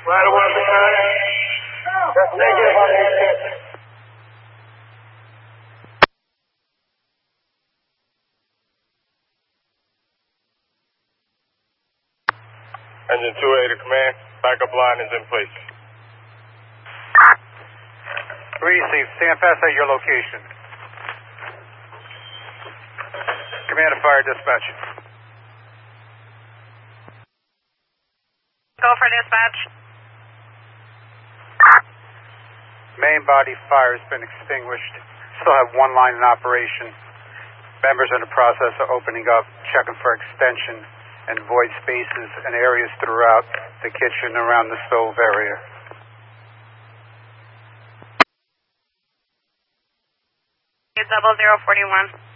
Ladder 1 behind. That's negative on the extension. Engine 2A to command. Backup line is in place. Receive. Stand fast at your location. Command to fire dispatch. Go for dispatch. Main body fire has been extinguished. Still have one line in operation. Members are in the process of opening up, checking for extension and void spaces and areas throughout the kitchen around the stove area. Double 041.